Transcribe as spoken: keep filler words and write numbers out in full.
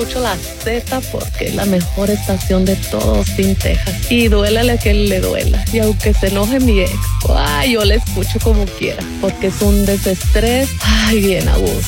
escucho la Z porque es la mejor estación de todo Austin, Texas. Y duélale a quien le duela. Y aunque se enoje mi ex, ay, yo le escucho como quiera porque es un desestrés, ay, bien a gusto.